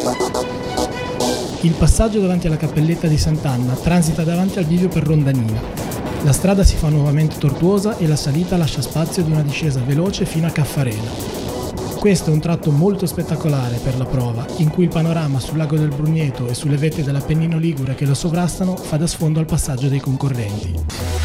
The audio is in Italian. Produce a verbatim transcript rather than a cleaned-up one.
Il passaggio davanti alla cappelletta di Sant'Anna transita davanti al bivio per Rondanina. La strada si fa nuovamente tortuosa e la salita lascia spazio ad una discesa veloce fino a Caffarena. Questo è un tratto molto spettacolare per la prova, in cui il panorama sul lago del Brugneto e sulle vette dell'Appennino Ligure che lo sovrastano fa da sfondo al passaggio dei concorrenti.